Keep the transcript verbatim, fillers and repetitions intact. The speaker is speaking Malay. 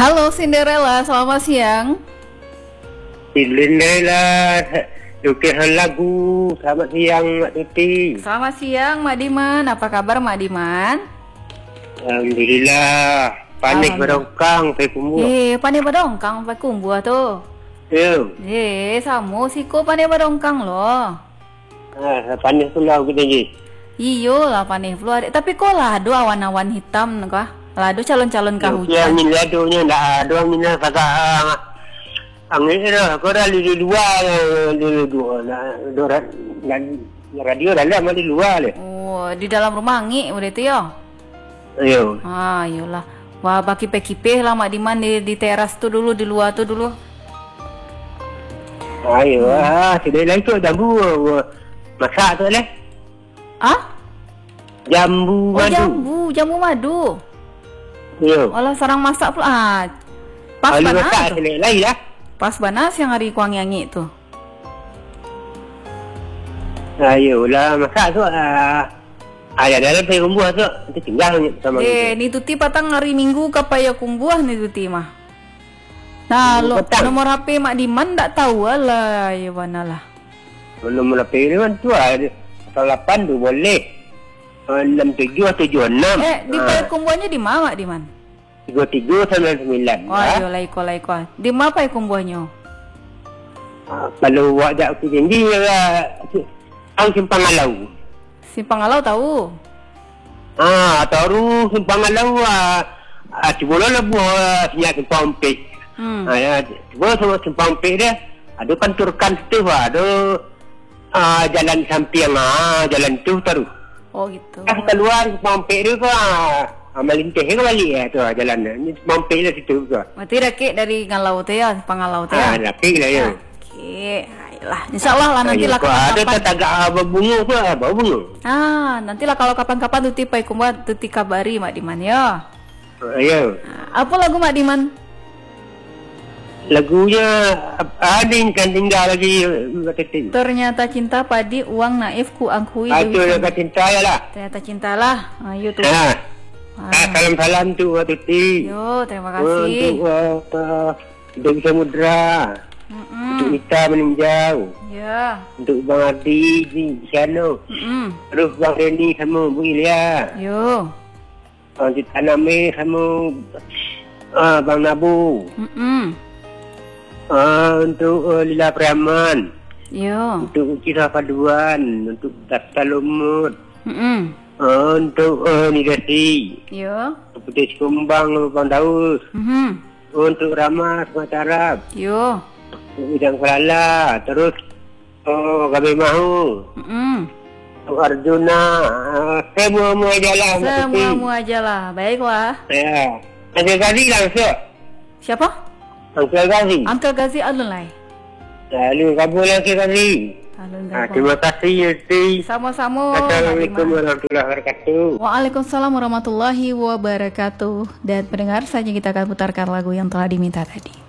Halo Cinderella, selamat siang. Cinderella, lukisan lagu. Selamat siang Mak Tuti. Selamat siang Mak Diman, apa kabar Mak Diman? Alhamdulillah. Panik berongkang saya kumbuh. Eh, panik berongkang pakai kumbuh tu. Ya. Eh, sama siko panik berongkang loh. Ah, panik pula kita ni. Iyo lah panik pula. Tapi kok lah ada awan-awan hitam kah? Lah ada calon-calon kah Ya, hujan? ni ladunya tak ada mina pasal angin dah. Kau dah di luar di luar. Dorat dan radio dalam di luar le. Oh, di dalam rumah angin udah tu ya? Ayo. Ah, iyalah. Wah, baki kipe lah Mak Diman di, di teras tu dulu, di luar tu dulu. Ayo, ah, sudah lah itu jambu masak tu leh. Ah? Jambu Oh, madu. jambu, jambu madu. Ya. Walau sarang masak pula. Ah, pas Kalau banas masak tu. lain lain lah. Pas banas yang hari kuang yangi tu. Ayolah, masak tu ah. Ada dalam saya kumbuah tu. Itu tinggal sama Eh, ni tuti patang hari Minggu kapaya kumbuah ni tuti mah. Nah, lo nomor H P Mak Diman tak tahu lah, ya mana lah. Nomor H P ni kan tu ada lapan tu boleh. enam tujuh tujuh enam. Eh, di pay kumbuahnya di mana Mak Diman? tiga tiga sembilan sembilan. Oh, ayo lah iko lah iko. Di mana pay kumbuahnya? Kalau wajak aku tinggi lah. Ang simpang alau. Simpang Alau tahu. Ah, tahu simpang alau ah. Ah, cuba lah buat senyap simpang pek. Hmm. Ah, ya, cuba sama simpang pek dia. Ada kan turkan tu ada ah jalan samping ah, jalan tu taruh. Oh gitu. Ah, keluar mampir dia ke ah, melintih ke balik ya tu ah, jalan ni mampir lah situ ke. Berarti rakit dari Ngalau tu ya, Simpang Alau tu Ah, ya. lapik lah ya. Okey. Ayolah, insyaallah lah nanti lah ada kapan-kapan. tak agak berbunga ke apa bunga. Ah, nantilah kalau kapan-kapan tuti pay kumbuah tuti kabari Mak Diman ya. Ah, ya. Ah, apa lagu Mak Diman? Lagunya ada yang kan tinggal lagi kata Ternyata cinta padi uang naif ku angkui ah, tu dewi. nak cinta ya lah. Ternyata cintalah. Ayo tu. Ah. Ah. Ah, salam-salam tu Wak Tuti. Yo, terima Untuk kasih. uh, Dewi Samudra. Mm-mm. Untuk Ita meninjau. Ya. Untuk Bang Adi di sana. Mm-mm. Terus Bang Reni sama Bu Ilya. Yo. Untuk Taname sama uh, Bang Nabu. Mm-mm. Uh, untuk uh, Lila Priaman. Yo. Untuk Kisah Paduan. Untuk Tata Lumut. Mm-mm. Uh, untuk uh, Nigasi. Yo. Putih Kumbang Bang Daus. Mhm. Untuk Ramah Sumatera Arab. Yo. Untuk Bidang Kelala. Terus uh, Gabi Mahu. Mm-mm. Untuk Arjuna. Uh, semua-mua je lah. Semua-mua aja lah. Baiklah. Ya. Uncle Gazi langsung. Siapa? Uncle Gazi. Uncle Gazi Alun Lai. Lalu kabul Uncle Gazi. Alun Ah, Lai. terima kasih Yuti. Sama-sama. Assalamualaikum Mak Diman. warahmatullahi wabarakatuh. Waalaikumsalam warahmatullahi wabarakatuh. Dan pendengar saja kita akan putarkan lagu yang telah diminta tadi.